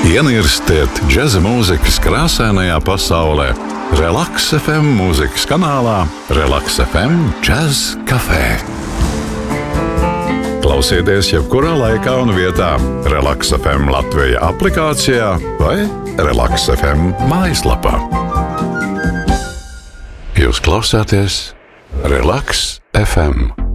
Ienirstiet džeza mūzikas krāsainajā pasaulē. Relaks FM mūzikas kanālā Relaks FM Jazz Café. Klausieties jebkurā laikā un vietā Relaks FM Latvija aplikācijā vai Relaks FM mājaslapā. Jūs klausāties Relaks FM.